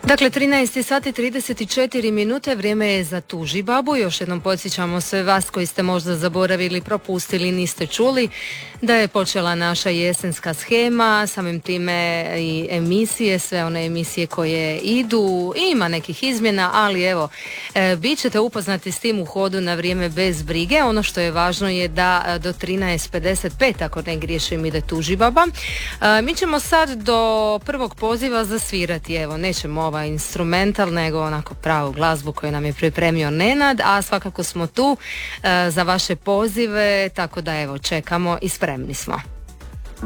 Dakle, 13 sati 34 minute, vrijeme je za Tuži babu. Još jednom podsjećamo sve vas koji ste možda zaboravili, propustili, niste čuli da je počela naša jesenska shema, samim time i emisije, sve one emisije koje idu, ima nekih izmjena, ali evo, bit ćete upoznati s tim u hodu na vrijeme bez brige. Ono što je važno je da do 13:55, ako ne griješim, ide Tuži baba. Mi ćemo sad do prvog poziva zasvirati, evo, nećemo instrumental, nego onako pravu glazbu koju nam je pripremio Nenad, a svakako smo tu za vaše pozive, tako da evo, čekamo i spremni smo.